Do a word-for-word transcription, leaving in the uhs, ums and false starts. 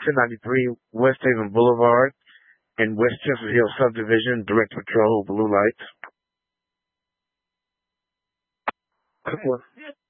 ten ninety-three West Haven Boulevard in West Chester Hill Subdivision, direct patrol, blue lights.